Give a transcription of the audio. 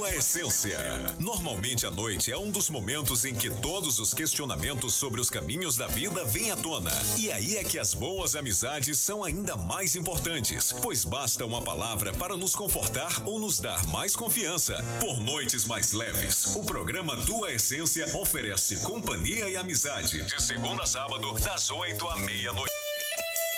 Tua Essência. Normalmente a noite é um dos momentos em que todos os questionamentos sobre os caminhos da vida vêm à tona. E aí é que as boas amizades são ainda mais importantes, pois basta uma palavra para nos confortar ou nos dar mais confiança. Por noites mais leves, o programa Tua Essência oferece companhia e amizade, de segunda a sábado, das 8 à meia-noite.